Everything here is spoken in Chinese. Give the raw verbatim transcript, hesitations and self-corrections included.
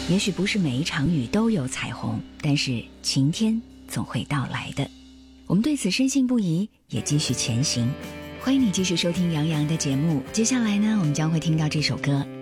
也许不是每一场雨都有彩虹，但是晴天总会到来的。我们对此深信不疑，也继续前行。欢迎你继续收听杨洋的节目，接下来呢，我们将会听到这首歌，